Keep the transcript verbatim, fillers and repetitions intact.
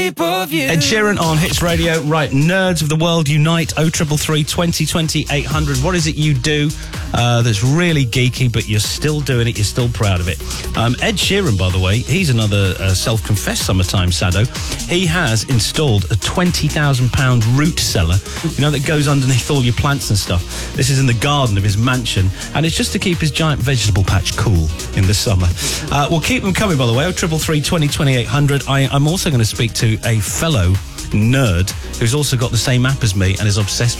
Ed Sheeran on Hits Radio. Right, nerds of the world unite. oh three three three, twenty twenty, eight hundred. What is it you do uh, that's really geeky, but you're still doing it, you're still proud of it? Um, Ed Sheeran, by the way, he's another uh, self-confessed summertime sado. He has installed a twenty thousand pound root cellar, you know, that goes underneath all your plants and stuff. This is in the garden of his mansion, and it's just to keep his giant vegetable patch cool in the summer. Uh, we'll keep them coming, by the way. oh three three three, twenty twenty, eight hundred. I, I'm also going to speak to a fellow nerd who's also got the same app as me and is obsessed